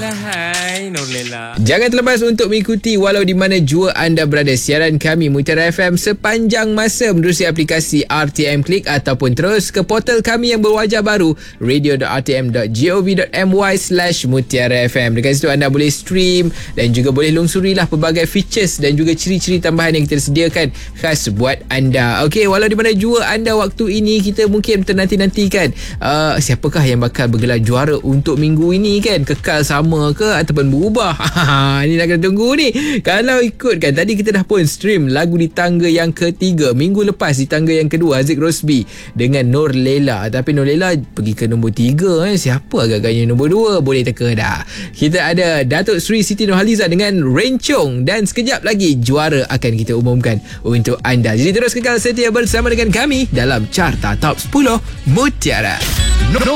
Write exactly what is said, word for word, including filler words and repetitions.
Lela, hai Nur Lela. Jangan terlepas untuk mengikuti walau di mana jua anda berada siaran kami Mutiara F M sepanjang masa menerusi aplikasi R T M Click ataupun terus ke portal kami yang berwajah baru radio dot r t m dot gov dot m y slash Mutiara F M. Dekat situ anda boleh stream dan juga boleh lungsurilah pelbagai features dan juga ciri-ciri tambahan yang kita sediakan khas buat anda. Okey, walau di mana jua anda waktu ini, kita mungkin ternanti-nantikan uh, siapakah yang bakal bergelar juara untuk minggu ini kan? Kekal sama ke ataupun berubah? Ini nak kena tunggu ni. Kalau ikutkan tadi kita dah pun stream lagu di tangga yang ketiga, minggu lepas di tangga yang kedua Haziq Rosby dengan Nur Lela. Tapi Nur Lela pergi ke nombor tiga eh. Siapa agak-agaknya nombor dua? Boleh teka dah. Kita ada Datuk Seri Siti Nurhaliza dengan Rencong, dan sekejap lagi juara akan kita umumkan untuk anda. Jadi terus kekal setia bersama dengan kami dalam Carta Top sepuluh Mutiara. No, no.